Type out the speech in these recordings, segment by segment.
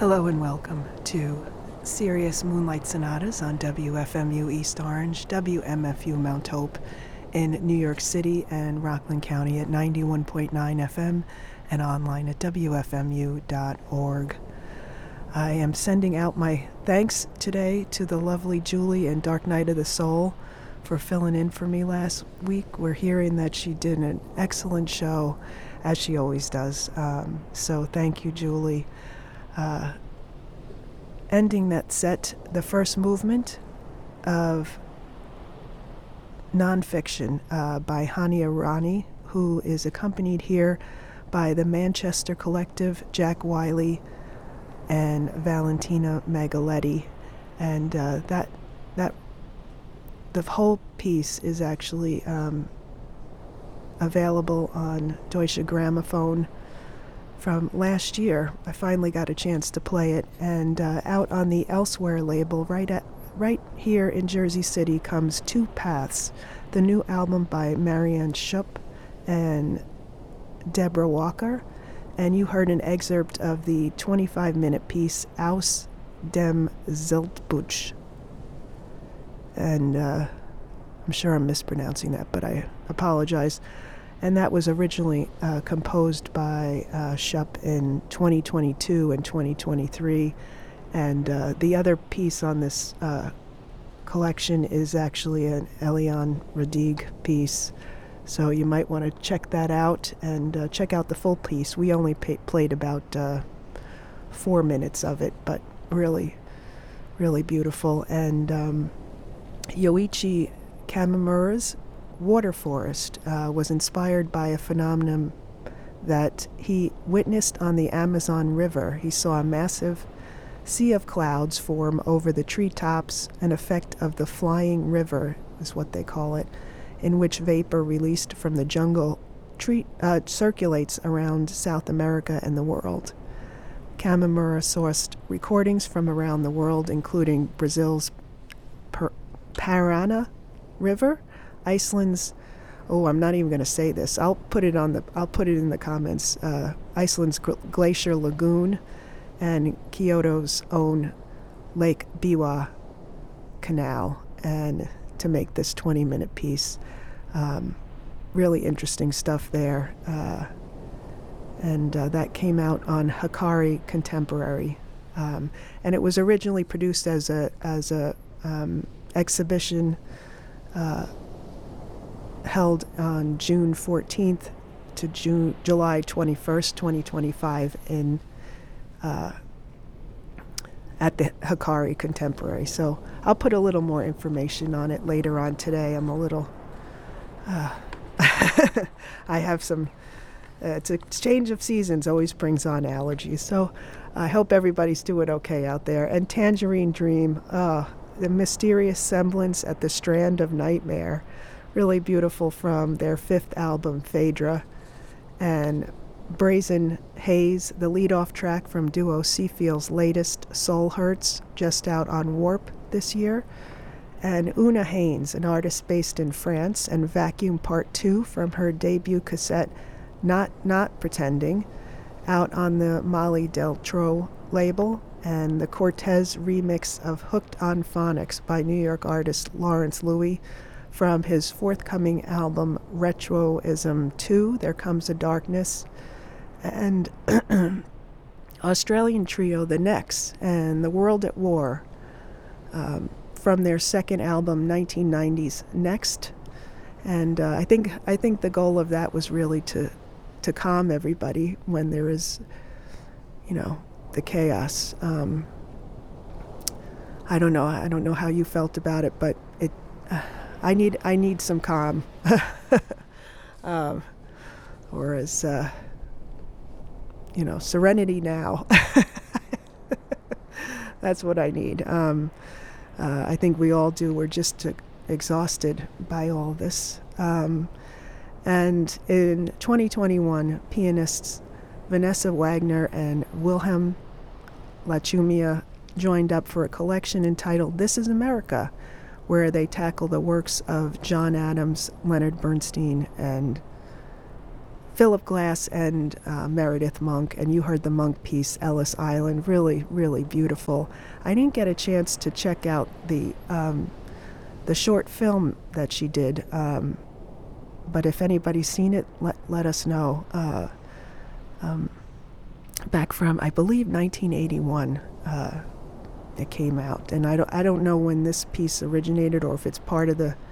Hello and welcome to Sirius Moonlight Sonatas on WFMU East Orange, WMFU Mount Hope in New York City and Rockland County at 91.9 FM and online at WFMU.org. I am sending out my thanks today to the lovely Julie in Dark Night of the Soul for filling in for me last week. We're hearing that she did an excellent show, as she always does. So thank you, Julie. Ending that set, the first movement of nonfiction by Hania Rani, who is accompanied here by the Manchester Collective, Jack Wiley, and Valentina Magaletti. And that the whole piece is actually available on Deutsche Grammophon from last year. I finally got a chance to play it, and out on the Elsewhere label, right here in Jersey City, comes Two Paths, the new album by Marianne Schupp and Deborah Walker, and you heard an excerpt of the 25-minute piece Aus dem Ziltbusch, and I'm sure I'm mispronouncing that, but I apologize. And that was originally composed by Schupp in 2022 and 2023. And the other piece on this collection is actually an Eliane Radigue piece. So you might want to check that out and check out the full piece. We only played about 4 minutes of it, but really, really beautiful. And Yoichi Kamimura's Water Forest was inspired by a phenomenon that he witnessed on the Amazon River. He saw a massive sea of clouds form over the treetops, an effect of the flying river is what they call it, in which vapor released from the jungle circulates around South America and the world. Kamimura sourced recordings from around the world, including Brazil's Parana River, Iceland's, I'm not even going to say this. I'll put it in the comments. Iceland's Glacier Lagoon and Kyoto's own Lake Biwa Canal, and to make this 20-minute piece. Really interesting stuff there. And that came out on Hikari Contemporary. And it was originally produced as a exhibition held on June 14th to July 21st, 2025 at the Hikari Contemporary. So I'll put a little more information on it later on today. I'm a little, I have some, it's a change of seasons always brings on allergies. So I hope everybody's doing okay out there. And Tangerine Dream, the mysterious semblance at the strand of nightmare. Really beautiful from their 5th album, Phaedra. And Brazen Haze, the lead-off track from duo Seafield's latest, Soul Hurts, just out on Warp this year. And Una Haynes, an artist based in France, and Vacuum Part 2 from her debut cassette, Not Pretending, out on the Molly Del Tro label, and the Cortez remix of Hooked on Phonics by New York artist Lawrence Louis, from his forthcoming album Retroism 2, There Comes a Darkness, and Australian trio The Necks and The World at War, from their second album 1990's Next. And I think the goal of that was really to calm everybody when there is, the chaos. I don't know how you felt about it, but it. I need some calm, or as serenity now. That's what I need. I think we all do. We're just exhausted by all this. And in 2021, pianists Vanessa Wagner and Wilhelm Lachumia joined up for a collection entitled This is America, where they tackle the works of John Adams, Leonard Bernstein, and Philip Glass and Meredith Monk, and you heard the Monk piece, Ellis Island. Really, really beautiful. I didn't get a chance to check out the short film that she did, but if anybody's seen it, let us know. Back from, I believe, 1981, it came out, and I don't know when this piece originated or if it's part of the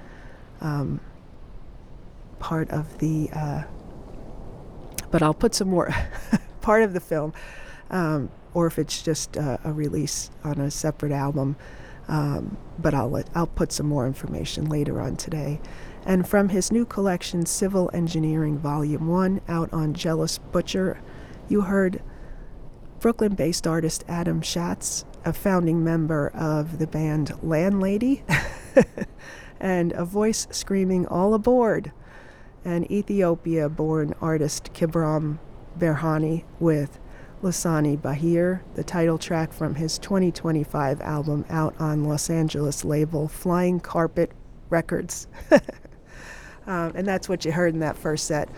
but I'll put some more part of the film, or if it's just a release on a separate album. But I'll put some more information later on today. And from his new collection, Civil Engineering Volume 1, out on Jealous Butcher, you heard Brooklyn-based artist Adam Schatz, a founding member of the band Landlady, and a voice screaming all aboard, an Ethiopia-born artist Kibram Berhani with Lasani Bahir, the title track from his 2025 album out on Los Angeles label Flying Carpet Records. And that's what you heard in that first set.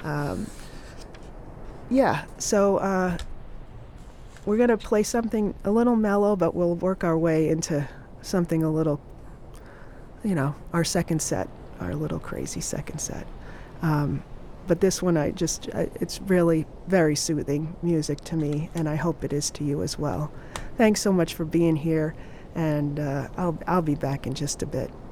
So we're going to play something a little mellow, but we'll work our way into something a little, our second set, our little crazy second set. But this one, it's really very soothing music to me, and I hope it is to you as well. Thanks so much for being here, and I'll be back in just a bit.